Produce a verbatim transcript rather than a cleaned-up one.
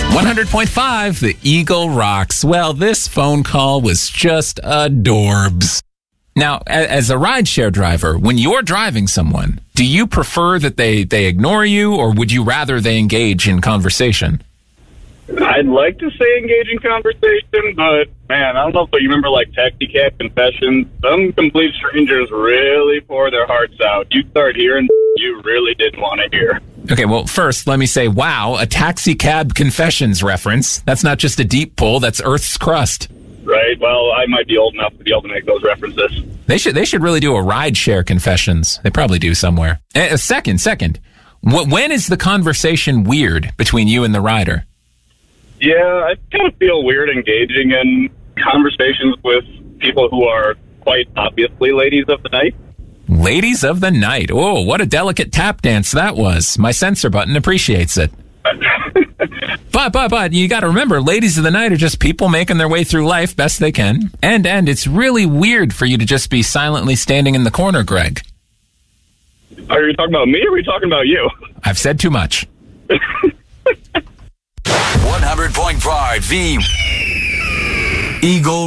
one hundred point five, the Eagle rocks. Well, this phone call was just adorbs. Now, as a rideshare driver, when you're driving someone, do you prefer that they, they ignore you, or would you rather they engage in conversation? I'd like to say engage in conversation, but, man, I don't know if you remember, like, taxi cab confessions. Some complete strangers really pour their hearts out. You start hearing you really didn't want to hear. Okay, well, first, let me say, wow, a taxi cab confessions reference. That's not just a deep pull, that's Earth's crust. Right, well, I might be old enough to be able to make those references. They should they should really do a rideshare confessions. They probably do somewhere. A second, second. When is the conversation weird between you and the rider? Yeah, I kind of feel weird engaging in conversations with people who are quite obviously ladies of the night. Ladies of the night. Oh, what a delicate tap dance that was. My censor button appreciates it. But, but, but, you got to remember, ladies of the night are just people making their way through life best they can. And, and it's really weird for you to just be silently standing in the corner, Greg. Are you talking about me or are we talking about you? I've said too much. one hundred point five, the Eagle